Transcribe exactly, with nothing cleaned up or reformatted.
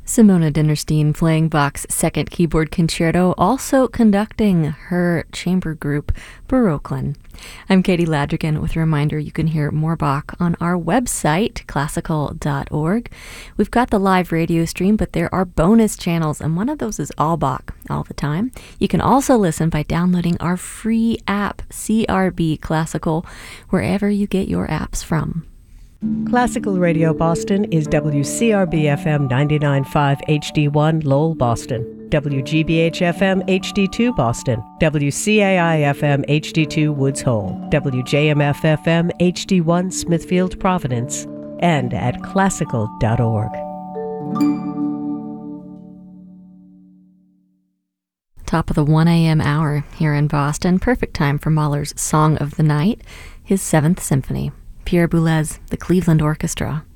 Simona Dinnerstein playing Bach's Second Keyboard Concerto, also conducting her chamber group, Baroqueland. I'm Katie Ladrigan with a reminder you can hear more Bach on our website, classical dot org. We've got the live radio stream, but there are bonus channels, and one of those is all Bach, all the time. You can also listen by downloading our free app, C R B Classical, wherever you get your apps from. Classical Radio Boston is W C R B F M ninety-nine point five H D one Lowell, Boston, W G B H F M H D two Boston, W C A I F M H D two Woods Hole, W J M F F M H D one Smithfield, Providence, and at classical dot org. Top of the one a.m. hour here in Boston. Perfect time for Mahler's Song of the Night, his Seventh Symphony. Pierre Boulez, the Cleveland Orchestra.